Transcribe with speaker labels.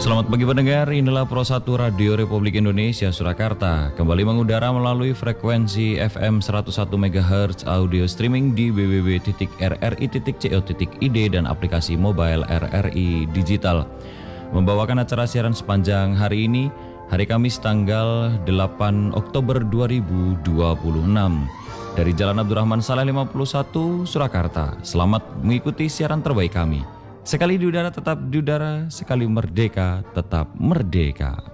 Speaker 1: Selamat pagi pendengar, inilah Pro 1 Radio Republik Indonesia Surakarta kembali mengudara melalui frekuensi FM 101 MHz audio streaming di www.rri.co.id dan aplikasi mobile RRI Digital. Membawakan acara siaran sepanjang hari ini, hari Kamis tanggal 8 Oktober 2026 dari Jalan Abdurrahman Saleh 51 Surakarta. Selamat mengikuti siaran terbaik kami. Sekali di udara tetap di udara, sekali merdeka tetap merdeka.